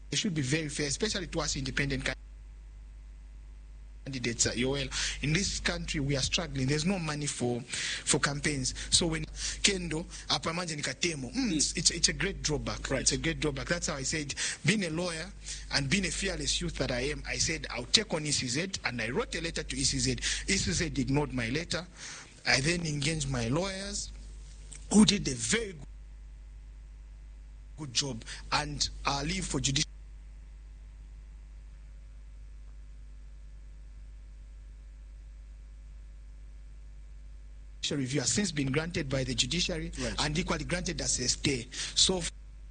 It should be very fair, especially to us independent candidates. In this country, we are struggling. There's no money for campaigns. So when Kendo, it's a great drawback. Right. It's a great drawback. That's how I said, being a lawyer and being a fearless youth that I am, I said, I'll take on ECZ, and I wrote a letter to ECZ. ECZ ignored my letter. I then engaged my lawyers, who did a very good job, and I'll leave for judicial review has since been granted by the judiciary, right, and equally granted as a stay. So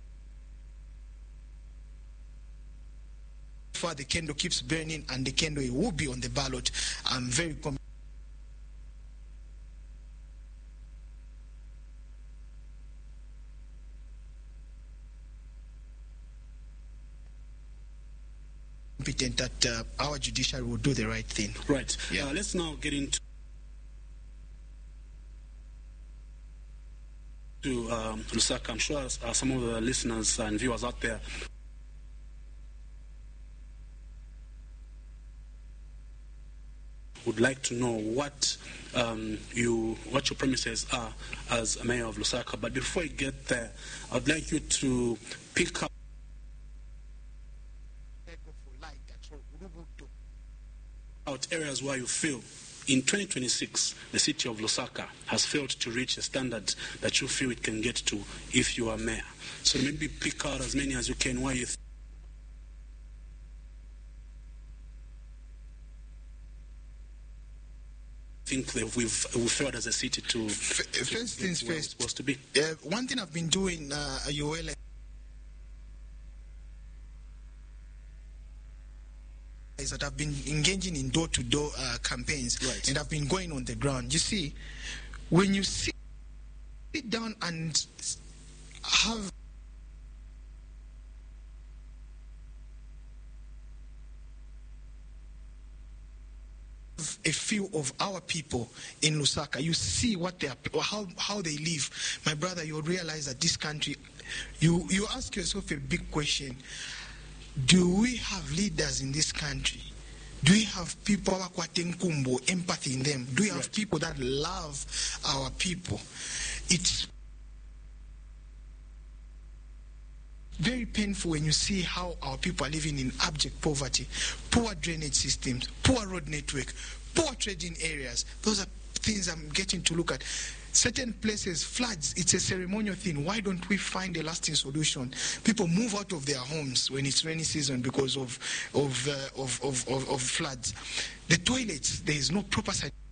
far the candle keeps burning, and the candle will be on the ballot. I'm very confident that our judiciary will do the right thing. Right. Yeah. Let's now get into Lusaka. I'm sure some of the listeners and viewers out there would like to know what your premises are as a mayor of Lusaka. But before you get there, I'd like you to pick up areas where you feel in 2026 the city of Lusaka has failed to reach a standard that you feel it can get to if you are mayor. So maybe pick out as many as you can where you think that we've failed as a city to first things where first. it's supposed to be. One thing I've been doing, Yoel, is that I've been engaging in door-to-door campaigns, Right. and I've been going on the ground. You see, when you sit down and have a feel of our people in Lusaka, you see what they are, how they live. My brother, you'll realize that this country, you ask yourself a big question: do we have leaders in this country? Do we have people empathy in them? Do we have Right. people that love our people? It's very painful when you see how our people are living in abject poverty, poor drainage systems, poor road network, poor trading areas. Those are things I'm getting to look at. Certain places, floods, it's a ceremonial thing. Why don't we find a lasting solution? People move out of their homes when it's rainy season because of floods. The toilets, there is no proper